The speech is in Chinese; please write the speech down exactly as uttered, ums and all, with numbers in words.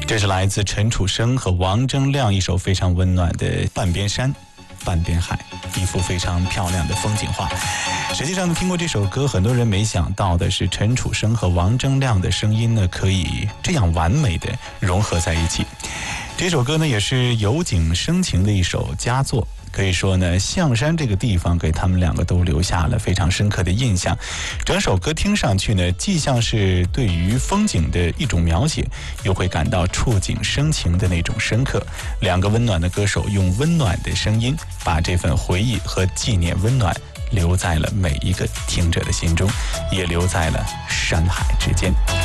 这是来自陈楚生和王铮亮一首非常温暖的《半边山半边海》，一幅非常漂亮的风景画。实际上听过这首歌，很多人没想到的是陈楚生和王铮亮的声音呢，可以这样完美的融合在一起。这首歌呢，也是有景生情的一首佳作。可以说呢，象山这个地方给他们两个都留下了非常深刻的印象。整首歌听上去呢，既像是对于风景的一种描写，又会感到触景生情的那种深刻。两个温暖的歌手用温暖的声音，把这份回忆和纪念温暖留在了每一个听者的心中，也留在了山海之间。